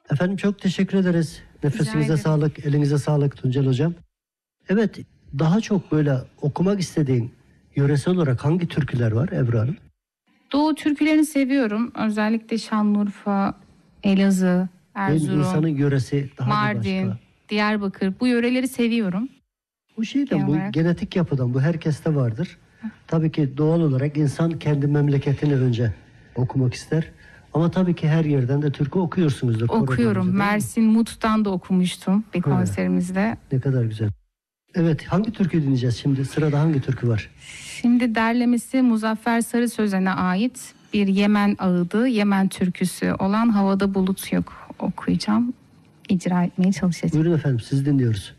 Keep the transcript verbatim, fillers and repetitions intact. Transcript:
Efendim çok teşekkür ederiz. Nefesinize ederim. sağlık, elinize sağlık Tuncel Hocam. Evet, daha çok böyle okumak istediğin yöresel olarak hangi türküler var Ebru Hanım? Doğu türkülerini seviyorum. Özellikle Şanlıurfa, Elazığ, Değil mi? Erzurum, İnsanın yöresi daha da Mardin, başka. Diyarbakır, bu yöreleri seviyorum. Bu şeyden, Genel bu olarak. genetik yapıdan, bu herkeste vardır. Tabii ki doğal olarak insan kendi memleketini önce okumak ister. Ama tabii ki her yerden de türkü okuyorsunuzdur. Kore'den önce, Okuyorum. değil mi? Mersin Mut'tan da okumuştum bir Öyle. konserimizde. Ne kadar güzel. Evet, hangi türkü dinleyeceğiz şimdi? Sırada hangi türkü var? Şimdi derlemesi Muzaffer Sarı Sözen'e ait bir Yemen ağıdı, Yemen türküsü olan Havada Bulut Yok okuyacağım. İcra etmeye çalışacağım. Buyurun efendim, sizi dinliyoruz.